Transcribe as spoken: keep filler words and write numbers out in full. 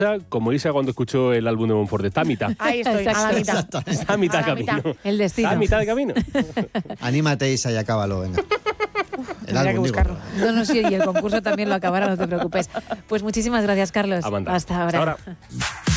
como Isa cuando escuchó el álbum de Monfort, está a mitad. Ahí estoy, a la mitad. Está a mitad A la camino. mitad. El destino. Está a mitad de camino. Anímate, Isa, y acábalo, venga. El Tendría que álbum, digo. buscarlo. No, no, sí, y el concurso también lo acabará, no te preocupes. Pues muchísimas gracias, Carlos. A mandar. Hasta ahora. Hasta ahora.